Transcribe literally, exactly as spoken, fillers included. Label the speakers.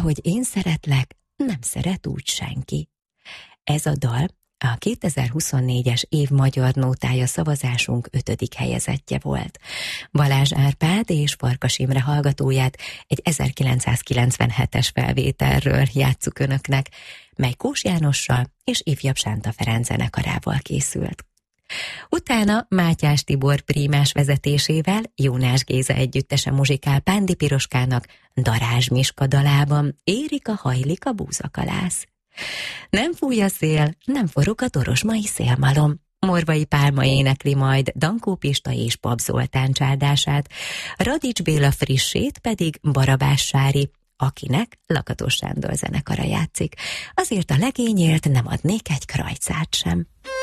Speaker 1: Ahogy én szeretlek, nem szeret úgy senki. Ez a dal a kétezer-huszonnégyes év magyar nótája szavazásunk ötödik helyezettje volt. Balázs Árpád és Farkas Imre hallgatóját egy ezerkilencszázkilencvenhetes felvételről játsszuk önöknek, mely Kós Jánossal és ifjabb Sánta Ferenc zenekarával készült. Utána Mátyás Tibor prímás vezetésével Jónás Géza együttese muzsikál Pándi Piroskának Darázs Miska dalában Érik a hajlik a búzakalász. Nem fúj a szél, nem forog a dorosmai szélmalom. Morvai Pálma énekli majd Dankó Pista és Pap Zoltán csárdását, Radics Béla frissét pedig Barabás Sári, akinek Lakatos Sándor zenekara játszik. Azért a legényért nem adnék egy krajcát sem.